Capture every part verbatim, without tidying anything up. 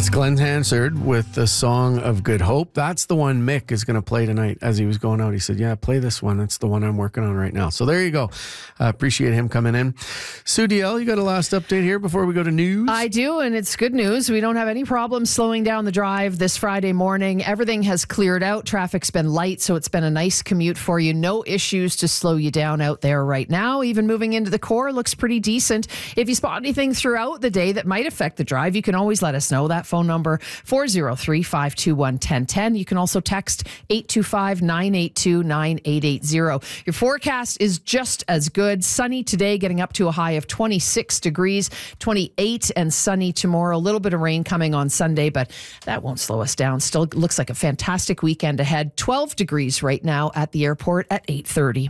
That's Glenn Hansard with the Song of Good Hope. That's the one Mick is going to play tonight as he was going out. He said, yeah, play this one. That's the one I'm working on right now. So there you go. I uh, appreciate him coming in. Sue D L, you got a last update here before we go to news? I do, and it's good news. We don't have any problems slowing down the drive this Friday morning. Everything has cleared out. Traffic's been light, so it's been a nice commute for you. No issues to slow you down out there right now. Even moving into the core looks pretty decent. If you spot anything throughout the day that might affect the drive, you can always let us know. That phone number, four oh three, five two one, one oh one oh. You can also text eight two five, nine eight two, nine eight eight zero. Your forecast is just as good. Sunny today, getting up to a high of twenty-six degrees, twenty-eight, and sunny tomorrow. A little bit of rain coming on Sunday, but that won't slow us down. Still looks like a fantastic weekend ahead. twelve degrees right now at the airport at eight thirty.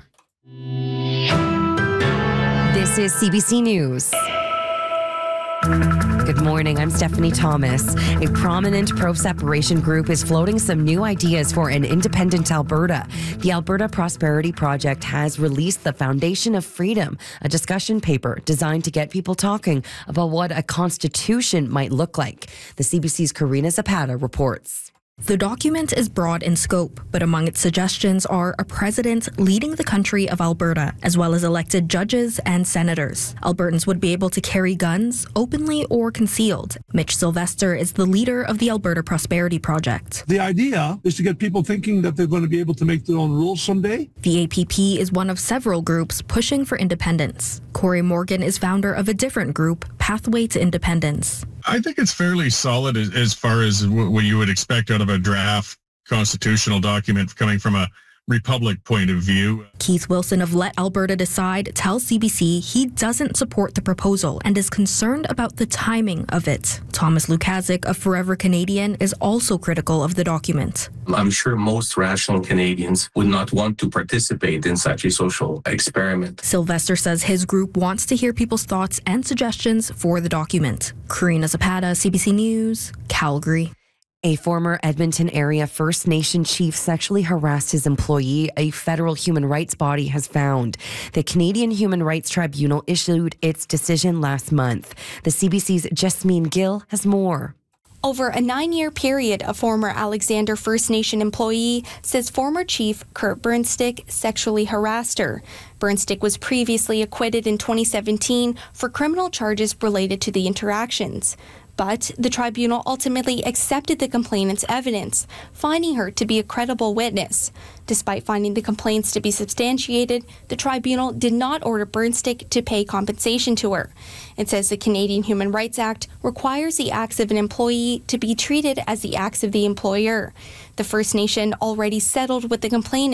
This is C B C News. Good morning, I'm Stephanie Thomas. A prominent pro-separation group is floating some new ideas for an independent Alberta. The Alberta Prosperity Project has released the Foundation of Freedom, a discussion paper designed to get people talking about what a constitution might look like. The C B C's Karina Zapata reports. The document is broad in scope, but among its suggestions are a president leading the country of Alberta, as well as elected judges and senators. Albertans would be able to carry guns, openly or concealed. Mitch Sylvester is the leader of the Alberta Prosperity Project. The idea is to get people thinking that they're going to be able to make their own rules someday. The A P P is one of several groups pushing for independence. Corey Morgan is founder of a different group, Pathway to Independence. I think it's fairly solid as, as far as what you would expect out of a draft constitutional document coming from a Republic point of view. Keith Wilson of Let Alberta Decide tells C B C he doesn't support the proposal and is concerned about the timing of it. Thomas Lukazik of Forever Canadian is also critical of the document. I'm sure most rational Canadians would not want to participate in such a social experiment. Sylvester says his group wants to hear people's thoughts and suggestions for the document. Karina Zapata, C B C News, Calgary. A former Edmonton area First Nation chief sexually harassed his employee, a federal human rights body has found. The Canadian Human Rights Tribunal issued its decision last month. The C B C's Jasmine Gill has more. Over a nine-year period, a former Alexander First Nation employee says former chief Kurt Burnstick sexually harassed her. Burnstick was previously acquitted in twenty seventeen for criminal charges related to the interactions. But the tribunal ultimately accepted the complainant's evidence, finding her to be a credible witness. Despite finding the complaints to be substantiated, the tribunal did not order Burnstick to pay compensation to her. It says the Canadian Human Rights Act requires the acts of an employee to be treated as the acts of the employer. The First Nation already settled with the complainant